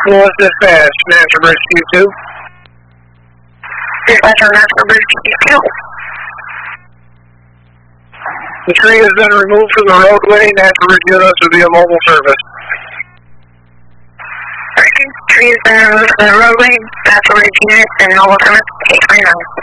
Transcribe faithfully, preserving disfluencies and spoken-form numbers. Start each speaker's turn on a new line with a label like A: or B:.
A: Louis Dispatch, Natural Bridge Q two.
B: Dispatch on Natural Bridge Q two.
A: The tree has been removed from the roadway. Natural Bridge units will be a mobile service.
B: Tree has been removed from the roadway. Natural Bridge units and mobile service. eight twenty-nine.